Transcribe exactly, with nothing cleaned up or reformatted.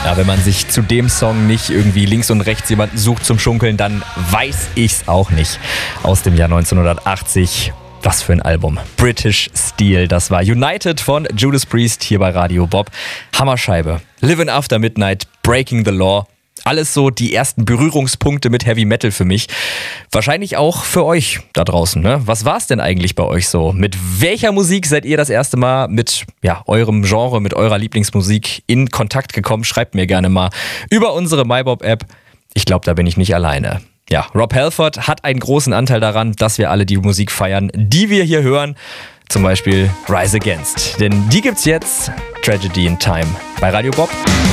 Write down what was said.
Ja, wenn man sich zu dem Song nicht irgendwie links und rechts jemanden sucht zum Schunkeln, dann weiß ich's auch nicht. Aus dem Jahr neunzehnhundertachtzig. Was für ein Album. British Steel. Das war United von Judas Priest hier bei Radio Bob. Hammerscheibe. Living After Midnight, Breaking the Law. Alles so die ersten Berührungspunkte mit Heavy Metal für mich. Wahrscheinlich auch für euch da draußen. Ne? Was war es denn eigentlich bei euch so? Mit welcher Musik seid ihr das erste Mal mit ja, eurem Genre, mit eurer Lieblingsmusik in Kontakt gekommen? Schreibt mir gerne mal über unsere MyBob-App. Ich glaube, da bin ich nicht alleine. Ja, Rob Halford hat einen großen Anteil daran, dass wir alle die Musik feiern, die wir hier hören. Zum Beispiel Rise Against. Denn die gibt's jetzt, Tragedy in Time, bei Radio Bob.